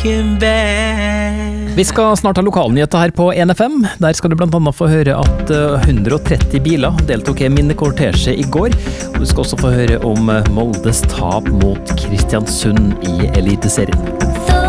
looking back. Vi skal snart ha lokalnyheter her på NFM. Der skal du blant annet få høre at 130 biler deltok i minnekortesje i går. Og du skal også få høre om Moldes tap mot Kristiansund i Eliteserien.